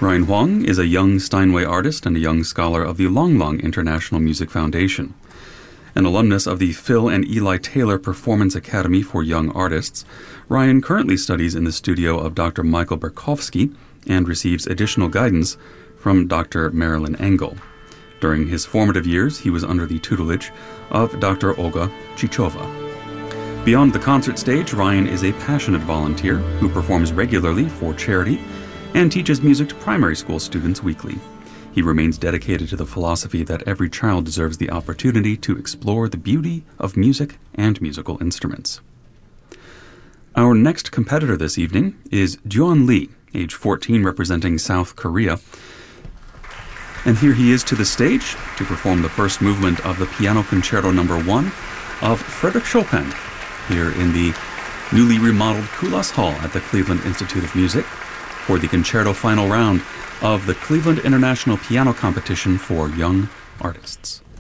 Ryan Huang is a young Steinway artist and a young scholar of the Long Long International Music Foundation. An alumnus of the Phil and Eli Taylor Performance Academy for Young Artists, Ryan currently studies in the studio of Dr. Michael Berkowski and receives additional guidance from Dr. Marilyn Engel. During his formative years, he was under the tutelage of Dr. Olga Chichova. Beyond the concert stage, Ryan is a passionate volunteer who performs regularly for charity and teaches music to primary school students weekly. He remains dedicated to the philosophy that every child deserves the opportunity to explore the beauty of music and musical instruments. Our next competitor this evening is Juan Lee, age 14, representing South Korea. And here he is to the stage to perform the first movement of the Piano Concerto No. 1 of Frédéric Chopin here in the newly remodeled Kulas Hall at the Cleveland Institute of Music for the concerto final round of the Cleveland International Piano Competition for Young Artists.